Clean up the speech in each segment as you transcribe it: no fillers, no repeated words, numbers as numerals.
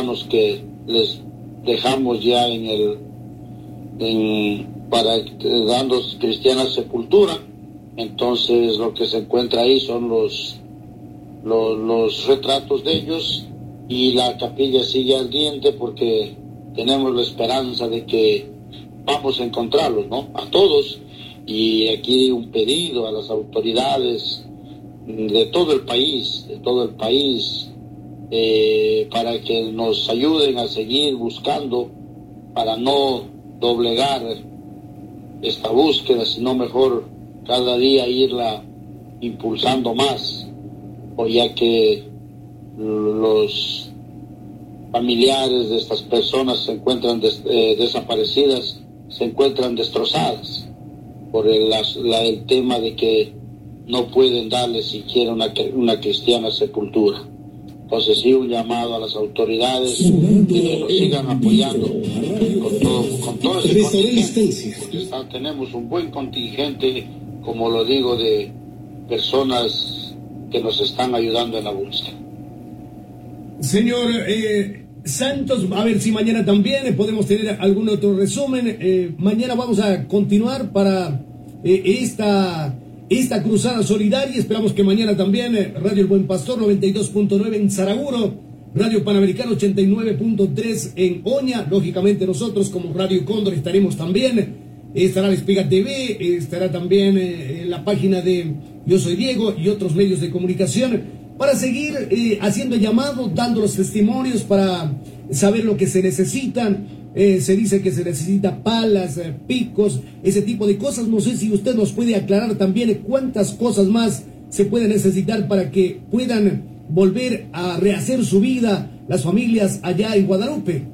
hermanos que les dejamos ya para dando cristiana sepultura. Entonces lo que se encuentra ahí son los retratos de ellos, y la capilla sigue ardiente porque tenemos la esperanza de que vamos a encontrarlos, ¿no? A todos. Y aquí un pedido a las autoridades de todo el país, para que nos ayuden a seguir buscando, para no doblegar esta búsqueda, sino mejor cada día irla impulsando más, o ya que los familiares de estas personas se encuentran desaparecidas, se encuentran destrozadas por el tema de que no pueden darle siquiera una cristiana sepultura. Entonces sí, un llamado a las autoridades que nos sigan apoyando con todo ese contingente, porque tenemos un buen contingente, como lo digo, de personas que nos están ayudando en la búsqueda. Señor Santos, a ver si mañana también podemos tener algún otro resumen. Mañana vamos a continuar para esta cruzada solidaria. Esperamos que mañana también Radio El Buen Pastor 92.9 en Saraguro, Radio Panamericano 89.3 en Oña. Lógicamente nosotros como Radio Cóndor estaremos también. Estará la Espiga TV, estará también en la página de Yo Soy Diego y otros medios de comunicación, para seguir haciendo llamados, dando los testimonios, para saber lo que se necesitan. Se dice que se necesita palas, picos, ese tipo de cosas. No sé si usted nos puede aclarar también cuántas cosas más se pueden necesitar para que puedan volver a rehacer su vida las familias allá en Guadalupe.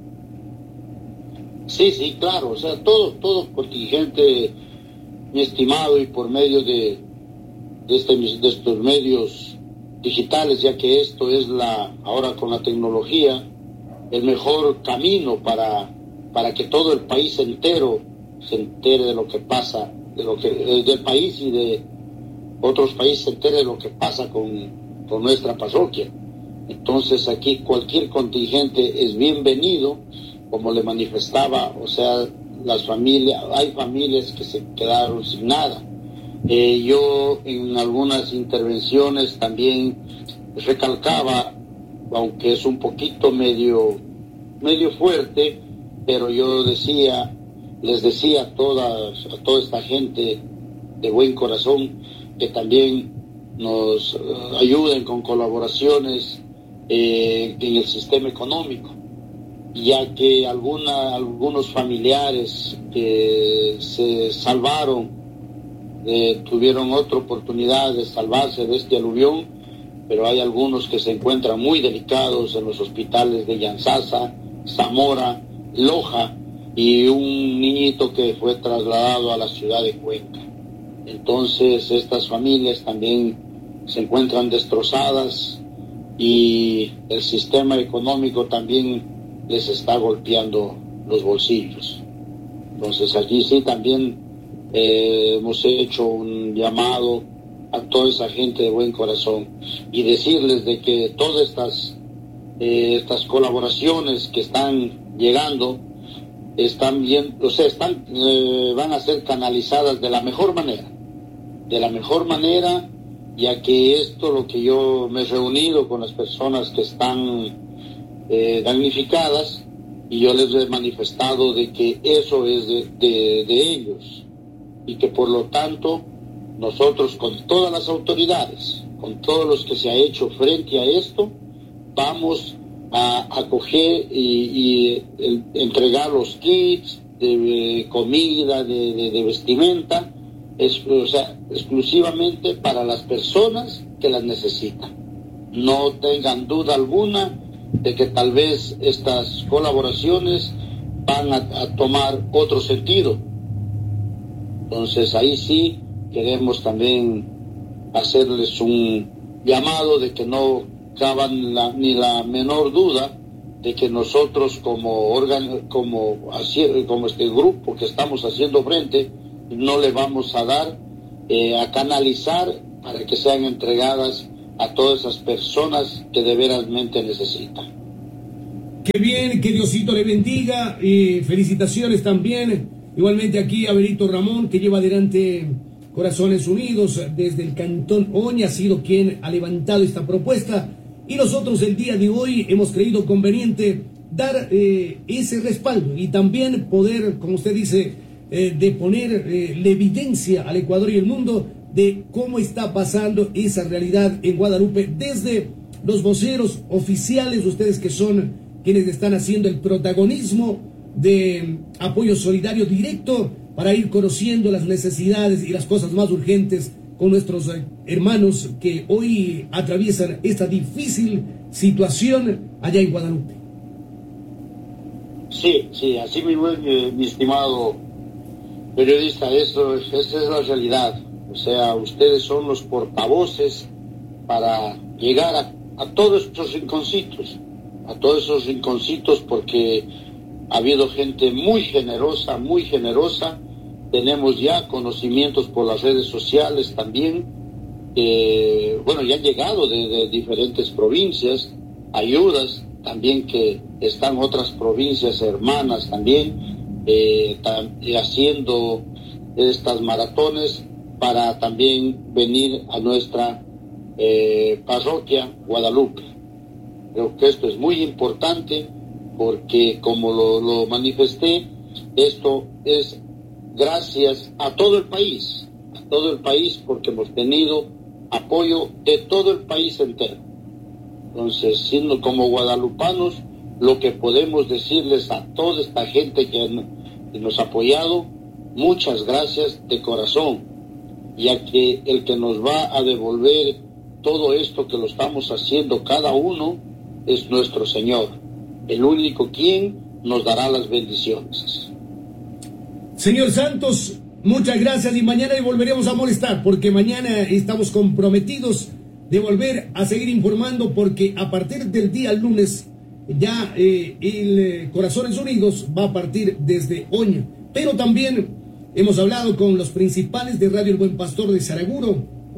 Sí, claro, o sea, todo contingente, mi estimado, y por medio de estos medios digitales, ya que esto es ahora con la tecnología, el mejor camino para que todo el país entero se entere de lo que pasa, del país y de otros países se entere de lo que pasa con nuestra parroquia. Entonces aquí cualquier contingente es bienvenido, como le manifestaba, o sea, hay familias que se quedaron sin nada. Yo en algunas intervenciones también recalcaba, aunque es un poquito medio fuerte, pero yo les decía a toda esta gente de buen corazón que también nos ayuden con colaboraciones en el sistema económico, ya que algunos familiares que se salvaron tuvieron otra oportunidad de salvarse de este aluvión, pero hay algunos que se encuentran muy delicados en los hospitales de Yanzasa, Zamora, Loja, y un niñito que fue trasladado a la ciudad de Cuenca. Entonces estas familias también se encuentran destrozadas y el sistema económico también les está golpeando los bolsillos. Entonces allí sí también hemos hecho un llamado a toda esa gente de buen corazón y decirles de que todas estas colaboraciones que están llegando van a ser canalizadas de la mejor manera, ya que lo que yo me he reunido con las personas que están damnificadas, y yo les he manifestado de que eso es de ellos, y que por lo tanto nosotros con todas las autoridades, con todos los que se ha hecho frente a esto, vamos a acoger y entregar los kits de comida, de vestimenta, exclusivamente para las personas que las necesitan. No tengan duda alguna de que tal vez estas colaboraciones van a tomar otro sentido. Entonces ahí sí queremos también hacerles un llamado de que no caban ni la menor duda de que nosotros como este grupo que estamos haciendo frente, no le vamos a dar a canalizar para que sean entregadas a todas esas personas que de verasmente necesitan. Qué bien, que Diosito le bendiga. Felicitaciones también. Igualmente aquí a Benito Ramón, que lleva adelante Corazones Unidos desde el Cantón Oña, ha sido quien ha levantado esta propuesta. Y nosotros el día de hoy hemos creído conveniente dar ese respaldo y también poder, como usted dice, de poner la evidencia al Ecuador y el mundo de cómo está pasando esa realidad en Guadalupe desde los voceros oficiales, ustedes que son quienes están haciendo el protagonismo de apoyo solidario directo para ir conociendo las necesidades y las cosas más urgentes con nuestros hermanos que hoy atraviesan esta difícil situación allá en Guadalupe. Sí, así mismo es, mi estimado periodista, esa es la realidad. O sea, ustedes son los portavoces para llegar a todos estos rinconcitos, porque ha habido gente muy generosa, tenemos ya conocimientos por las redes sociales también, ya han llegado de diferentes provincias, ayudas también que están otras provincias hermanas también, haciendo estas maratones para también venir a nuestra parroquia Guadalupe. Creo que esto es muy importante porque, como lo manifesté, esto es gracias a todo el país, porque hemos tenido apoyo de todo el país entero. Entonces, siendo como guadalupanos, lo que podemos decirles a toda esta gente que nos ha apoyado, muchas gracias de corazón, ya que el que nos va a devolver todo esto que lo estamos haciendo cada uno es nuestro Señor, el único quien nos dará las bendiciones. Señor Santos, muchas gracias, y mañana volveremos a molestar porque mañana estamos comprometidos de volver a seguir informando, porque a partir del día lunes ya el Corazones Unidos va a partir desde Oña, pero también hemos hablado con los principales de Radio El Buen Pastor de Saraguro,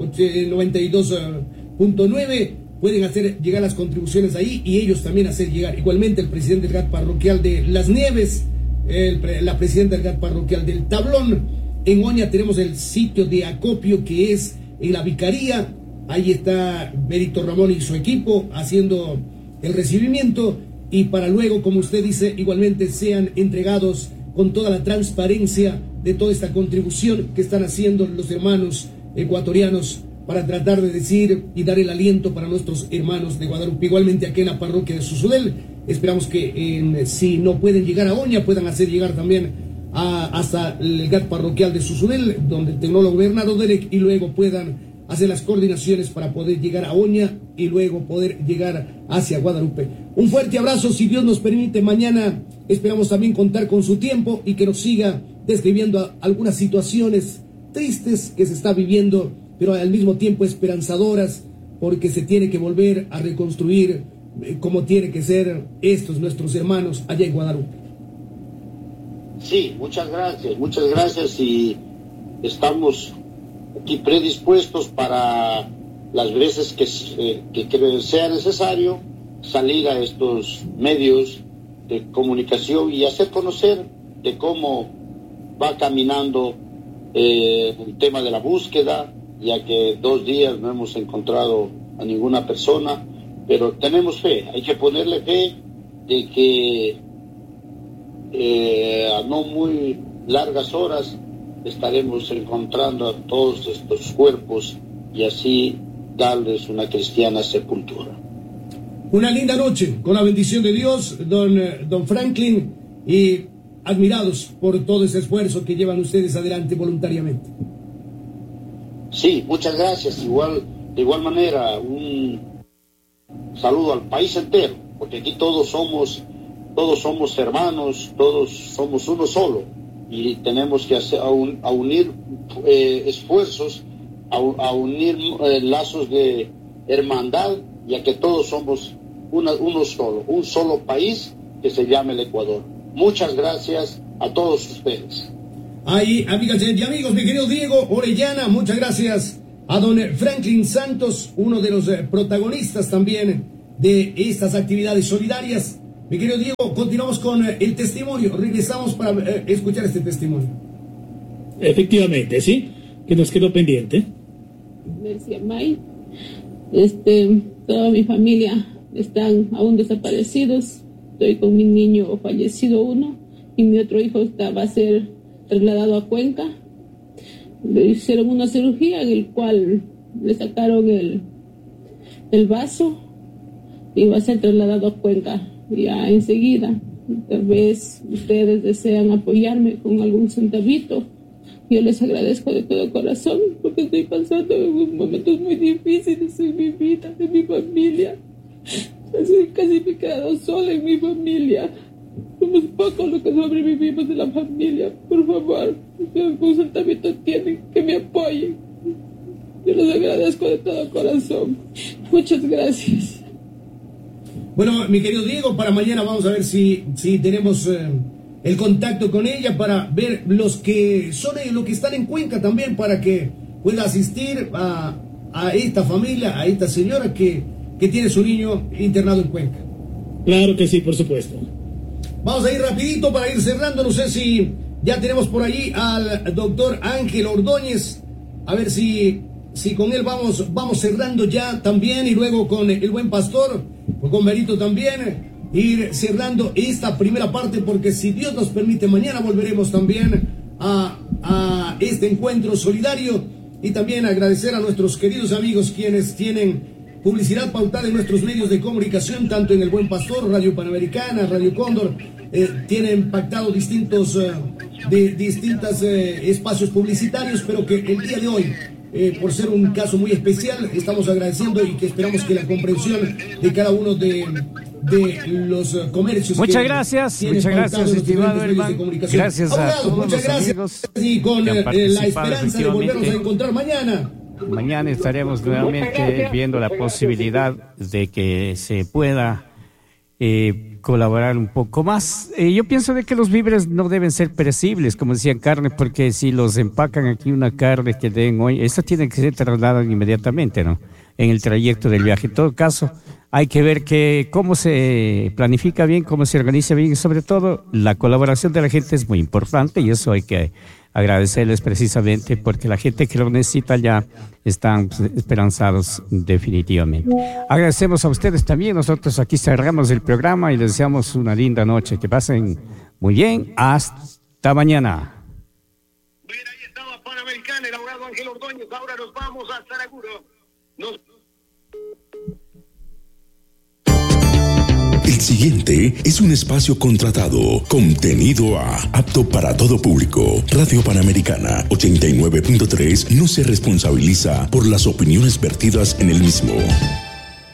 92.9, pueden hacer llegar las contribuciones ahí y ellos también hacer llegar. Igualmente el presidente del GAT parroquial de Las Nieves, la presidenta del GAT parroquial del Tablón. En Oña tenemos el sitio de acopio que es en la vicaría, ahí está Benito Ramón y su equipo haciendo el recibimiento, y para luego, como usted dice, igualmente sean entregados con toda la transparencia de toda esta contribución que están haciendo los hermanos ecuatorianos para tratar de decir y dar el aliento para nuestros hermanos de Guadalupe. Igualmente aquí en la parroquia de Susudel, esperamos que si no pueden llegar a Oña, puedan hacer llegar también hasta el GAT parroquial de Susudel, donde el tecnólogo Bernardo Derek, y luego puedan hacer las coordinaciones para poder llegar a Oña y luego poder llegar hacia Guadalupe. Un fuerte abrazo, si Dios nos permite, mañana esperamos también contar con su tiempo y que nos siga describiendo algunas situaciones tristes que se está viviendo, pero al mismo tiempo esperanzadoras, porque se tiene que volver a reconstruir como tiene que ser estos nuestros hermanos allá en Guadalupe. Sí, muchas gracias, y estamos aquí predispuestos para las veces que sea necesario salir a estos medios de comunicación y hacer conocer de cómo va caminando el tema de la búsqueda, ya que 2 días no hemos encontrado a ninguna persona, pero tenemos fe, hay que ponerle fe de que a no muy largas horas estaremos encontrando a todos estos cuerpos y así darles una cristiana sepultura. Una linda noche, con la bendición de Dios, don Franklin, y admirados por todo ese esfuerzo que llevan ustedes adelante voluntariamente. Sí, muchas gracias. De igual manera, un saludo al país entero, porque aquí todos somos hermanos, todos somos uno solo, y tenemos que unir esfuerzos, a unir lazos de hermandad, ya que todos somos uno solo, un solo país que se llama el Ecuador. Muchas gracias a todos ustedes. Ahí, amigas y amigos, mi querido Diego Orellana, muchas gracias a don Franklin Santos, uno de los protagonistas también de estas actividades solidarias. Mi querido Diego, continuamos con el testimonio. Regresamos para escuchar este testimonio. Efectivamente, sí, que nos quedó pendiente. Me decía May, toda mi familia están aún desaparecidos. Estoy con mi niño fallecido uno y mi otro hijo va a ser trasladado a Cuenca. Le hicieron una cirugía en el cual le sacaron el vaso y va a ser trasladado a Cuenca ya enseguida. Tal vez ustedes desean apoyarme con algún centavito. Yo les agradezco de todo corazón porque estoy pasando en momentos muy difíciles en mi vida, en mi familia. Casi me he quedado sola en mi familia. Somos pocos los que sobrevivimos de la familia. Por favor, si algún centavito tienen, que me apoyen. Yo les agradezco de todo corazón. Muchas gracias. Bueno, mi querido Diego, para mañana vamos a ver si tenemos el contacto con ella para ver los que están en Cuenca también, para que pueda asistir a esta familia, a esta señora que tiene su niño internado en Cuenca. Claro que sí, por supuesto. Vamos a ir rapidito para ir cerrando. No sé si ya tenemos por allí al doctor Ángel Ordóñez. A ver si con él vamos cerrando ya también, y luego con el buen pastor, con Berito también, ir cerrando esta primera parte, porque si Dios nos permite, mañana volveremos también a este encuentro solidario, y también agradecer a nuestros queridos amigos quienes tienen publicidad pautada en nuestros medios de comunicación, tanto en El Buen Pastor, Radio Panamericana, Radio Cóndor, tienen pactado distintos espacios publicitarios, pero que el día de hoy, por ser un caso muy especial, estamos agradeciendo y que esperamos que la comprensión de cada uno de los comercios. Muchas gracias, estimado hermano. Gracias a todos muchas los amigos y con la esperanza de volvernos a encontrar mañana. Mañana estaremos nuevamente viendo la posibilidad de que se pueda colaborar un poco más. Yo pienso de que los víveres no deben ser perecibles, como decían, carne, porque si los empacan aquí una carne que den hoy, esta tiene que ser trasladada inmediatamente, ¿no? En el trayecto del viaje. En todo caso, hay que ver cómo se planifica bien, cómo se organiza bien, y sobre todo la colaboración de la gente es muy importante, y eso hay que agradecerles precisamente, porque la gente que lo necesita ya están esperanzados definitivamente. Agradecemos a ustedes también. Nosotros aquí cerramos el programa y les deseamos una linda noche. Que pasen muy bien. Hasta mañana. Bien, ahí estaba Panamericana, el abogado Ángel Ordóñez. Ahora nos vamos a Saraguro. El siguiente es un espacio contratado, contenido apto para todo público. Radio Panamericana 89.3 no se responsabiliza por las opiniones vertidas en el mismo.